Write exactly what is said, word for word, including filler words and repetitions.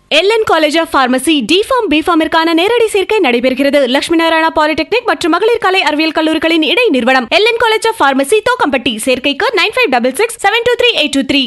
LN college of pharmacy D form B ஃபார்மிற்கான நேரடி சேர்க்கை நடைபெறுகிறது. லட்சுமி நாராயணா பாலிடெக்னிக் மற்றும் மகளிர் கலை அறிவியல் கல்லூரிகளின் இடை நிறுவனம் LN college of pharmacy Thokkampatti. சேர்க்கைக்கு nine five six six seven two three eight two three.